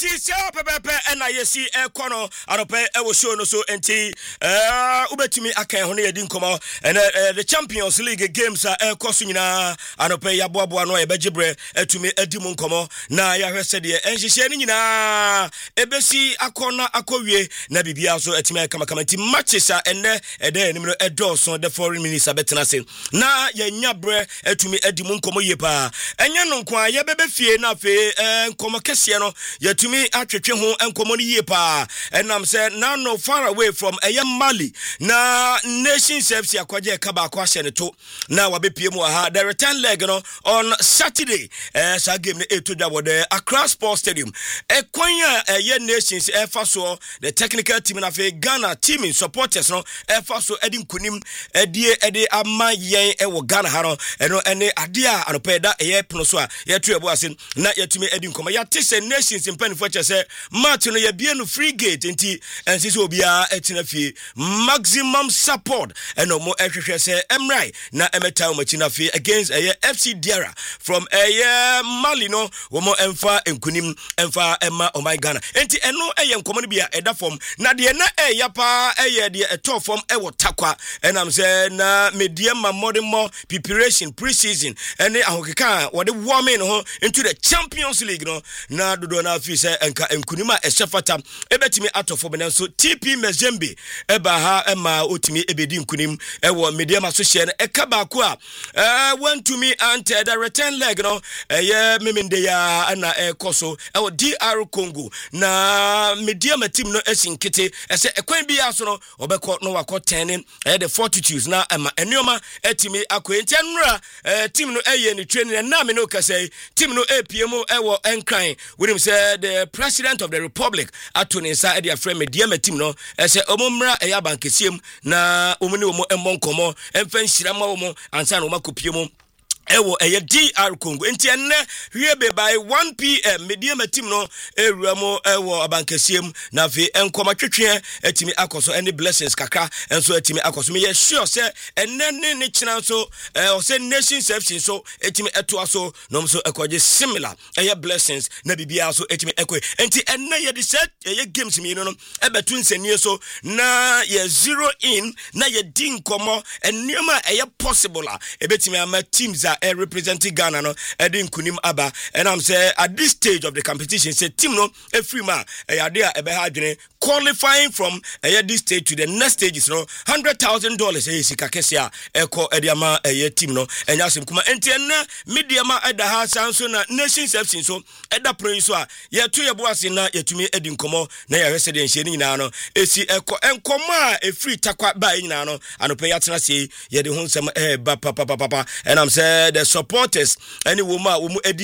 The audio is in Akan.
enti sia pepepe na yesi ekono anope ewo show no so enti ubetumi akan ho na yedi nkomo the Champions League games ekoso nyina anope yaboaboa no ebegibre atumi adimu nkomo na ya hwese de enhihye ni nyina ebesi akona akowie na bibia so atimi akama ti matches enne ede enim no edoso the foreign minister betena se na yanya bre atumi adimu nkomo yepa enya no nko aye bebe fie na fe nkomo kese no yatumi atwetwe ho nkomo ni yepa enam se now no far away from Mali na Nations FC akwaje kaba akwa hye ne to na wabepie mu ha the return leg no on Saturday sa game ne etodwa wode Accra Sports Stadium ekwanya Nations fa so the technical team na fe Ghana team supporters no fa so edi nkunim edi ama yen wo Ghana ha no eno ene ade a anopeda pono so a yetu ebo ase na yatumi edi nkoma ya tese Nations mpanifo chese match no ye bie no free gate enti ensisi obia etina fie maximum support eno mo ehwehwe se emrai na emeta machi na fie against FC Diara from Mali no wo mo emfa enkunim emfa ema oh my Ghana enti eno nkoma no bia eda form na de na yapa de eto form ewo takwa enam se na medium modern more preparation pre-season ene ahokeka wo de warming ho into the Champions League no na dodo na fi se enka enkunima esefata ebetimi atofo bena so TP Mazembe eba ha ema otimi ebedi nkunim ewo medium associate eka ba ko a went to me and the return leg no memende ya ana ekoso ewo DR Congo na medium team no esinkete ese ekwan bi aso no obekọ no wakọ 10 the fortitudes na ema enioma etimi akwenti anura team no ni training na me no kase team no APM ewo enkran we say the president of the republic atoni inside their friend medium team no ese omomra bankesiem na omuni omo emmonkomo emfa nhira ma omo ansa na omakopie mu ewo DR Congo enti enne hwebe by 1 PM medium team no ewuamo ewo abankesiem na fe enkoma twetwe etimi akoso any blessings kakra enso etimi akoso me ye sure say enne ne china so o say Nations FC so etimi etoa so no so ekoje similar blessings na bibia so etimi ekwe enti enne ye de set ye games mi no ebetu nsanie so na ye 0 in na ye din komo enema possible ebetimi ama teams representing Ghana no edin kunim aba and I'm say at this stage of the competition say team no free ma ade a ebe ha dwene qualifying from this stage to the next stages no $100,000 sika kese a eko ediama team no enya sem kuma entiena mediama eda ha sanso na Nations FC so eda pro so a ye to ye boase na yetumi edin komo na ye hwese de nhye ni nyina no esi eko enkomo a free takwa ba nyina no anope yatena sei ye de ho nsem ba papa and I'm say the supporters any woman